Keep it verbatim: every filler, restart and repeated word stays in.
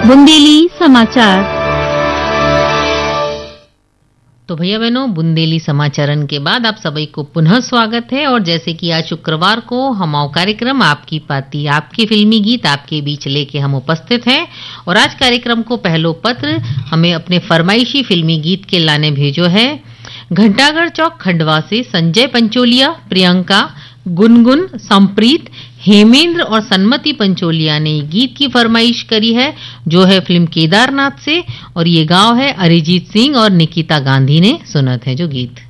बुंदेली समाचार। तो भैया बहनों, बुंदेली समाचारन के बाद आप सभी को पुनः स्वागत है। और जैसे कि आज शुक्रवार को हम आओ कार्यक्रम आपकी पाती आपके फिल्मी गीत आपके बीच लेके हम उपस्थित हैं। और आज कार्यक्रम को पहलो पत्र हमें अपने फरमाइशी फिल्मी गीत के लाने भेजो है घंटाघर चौक खंडवा से संजय पंचोलिया, प्रियंका, गुनगुन, संप्रीत, हेमेंद्र और सन्मति पंचोलिया ने गीत की फरमाइश करी है जो है फिल्म केदारनाथ से। और ये गांव है अरिजीत सिंह और निकिता गांधी ने सुनत है जो गीत।